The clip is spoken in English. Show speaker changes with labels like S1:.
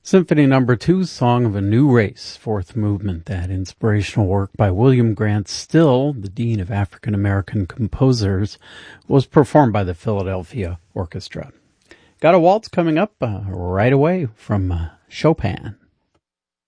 S1: Symphony Number 2, Song of a New Race, fourth movement. That inspirational work by William Grant Still, the Dean of African American Composers, was performed by the Philadelphia Orchestra. Got a waltz coming up right away from Chopin.